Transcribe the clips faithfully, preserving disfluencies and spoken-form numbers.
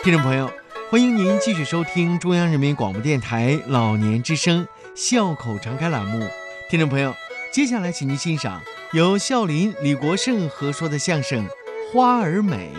听众朋友，欢迎您继续收听中央人民广播电台老年之声笑口常开栏目。听众朋友，接下来请您欣赏由孝林、李国盛合说的相声《花儿美》。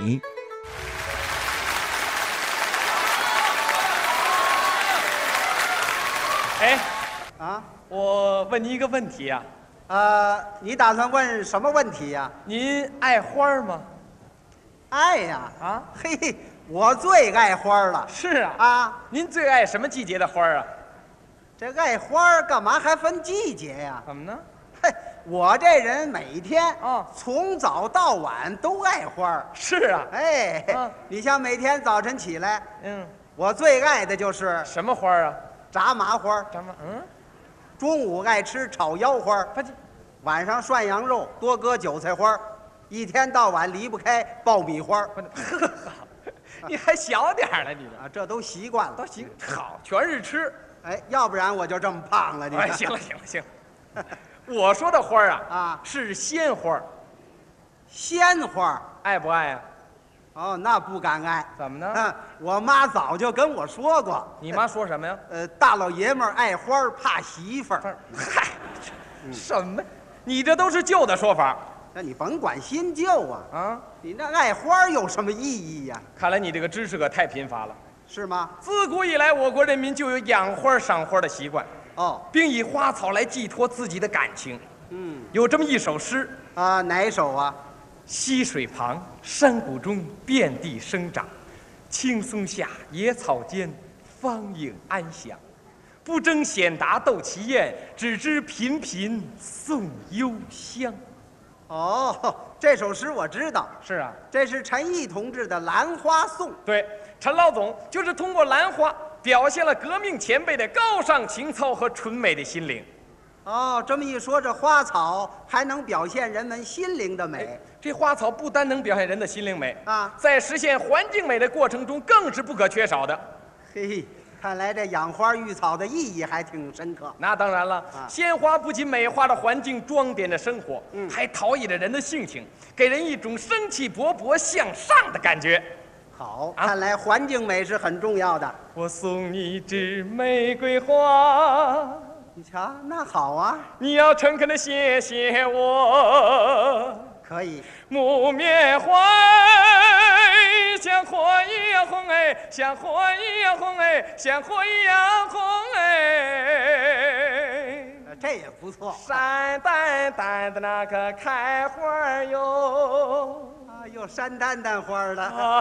哎， 啊， 我问您一个问题呀、 呃，你打算问什么问题呀、 您爱花儿吗？ 爱呀， 啊， 嘿，我最爱花了。 是啊。 啊， 您最爱什么季节的花儿啊？ 这爱花儿干嘛还分季节呀？ 怎么呢？ 嘿，我这人每天啊从早到晚都爱花儿。 是啊。 哎， 啊你像每天早晨起来， 嗯， 我最爱的就是什么花儿啊？ 炸麻花儿， 什么？嗯， 中午爱吃炒腰花儿， 他这晚上涮羊肉多搁韭菜花儿，一天到晚离不开爆米花儿。 呵好，你还小点儿呢，你这啊，这都习惯了。 都行。好，全是吃。 哎，要不然我就这么胖了。你哎， 看行了行了行了，我说的花儿啊啊是鲜花儿， 鲜花儿爱不爱啊？ 哦，那不敢爱。 怎么呢？ 嗯，我妈早就跟我说过， 你妈说什么呀？ 呃，大老爷们儿爱花儿怕媳妇儿。 嗨，什么？你这都是旧的说法那你甭管新旧啊， 啊！ 你那爱花儿有什么意义呀、 看来你这个知识可太贫乏了。 是吗？ 自古以来，我国人民就有养花赏花的习惯， 哦， 并以花草来寄托自己的感情。 嗯有这么一首诗： 啊，哪首啊？ 溪水旁，山谷中，遍地生长；青松下，野草间，芳影安详。不争显达斗奇艳，只知频频送幽香。 哦，这首诗我知道， 是啊， 这是陈毅同志的《兰花颂》。 对，陈老总就是通过兰花表现了革命前辈的高尚情操和纯美的心灵。 哦，这么一说，这花草还能表现人们心灵的美。 这花草不单能表现人的心灵美啊在实现环境美的过程中更是不可缺少的。 嘿嘿，看来这养花育草的意义还挺深刻。 那当然了， 啊鲜花不仅美化了环境，装点着生活， 嗯还陶冶着人的性情，给人一种生气勃勃向上的感觉。 好， 啊看来环境美是很重要的。 我送你一枝玫瑰花， 你瞧，那好啊， 你要诚恳的谢谢我。 可以。 木棉花像火一样红哎，像火一样红哎，像火一样红哎。 呃这也不错山丹丹的那个开花哟， 啊，有山丹丹花的。 啊，